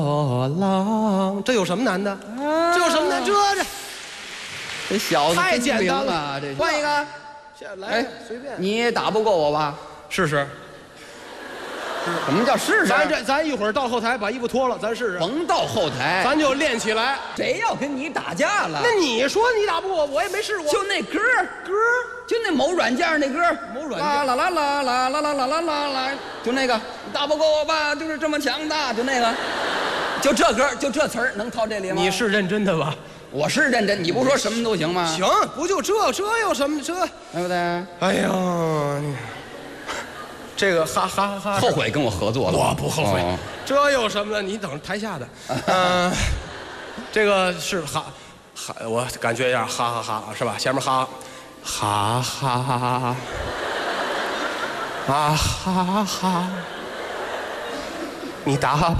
郎，这有什么难的？这有什么难？ 这小子太简单了啊！这换一个， 来，随便。 你也打不过我吧？ 试试。 什么叫试试？ 咱一会儿到后台把衣服脱了，咱试试。 甭到后台， 咱就练起来。 谁要跟你打架了？ 那你说你打不过我，我也没试过。 就那歌，就那某软件那歌， 某软件。 啦啦啦啦啦啦啦啦啦啦，就那个，你打不过我吧，就是这么强大，就那个，就这歌，就这词儿能套这里吗？ 你是认真的吧？ 我是认真，你不说什么都行吗？ 行，不就这有什么这？ 对不对？ 哎呀，你这个哈哈哈！ 后悔跟我合作了？ 我不后悔。这有什么的？你等台下的。这个是哈，我感觉一下哈哈哈，是吧？前面哈，哈哈哈哈，啊哈哈，你打